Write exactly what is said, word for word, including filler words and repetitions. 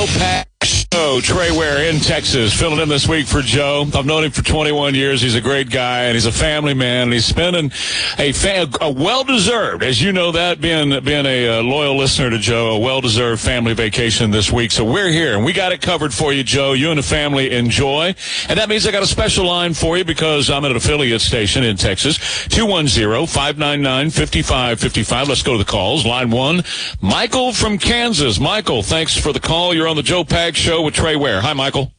Pack Show. Trey Ware in Texas, filling in this week for Joe. I've known him for twenty-one years. He's a great guy, and he's a family man. And he's spending a, fa- a well-deserved, as you know that, being being a uh, loyal listener to Joe, a well-deserved family vacation this week. So we're here, and we got it covered for you, Joe. You and the family enjoy. And that means I got a special line for you because I'm at an affiliate station in Texas. two one zero, five nine nine, five five five five. Let's go to the calls. Line one, Michael from Kansas. Michael, thanks for the call. You're on the Joe Pags Show with Trey Ware. Hi, Michael.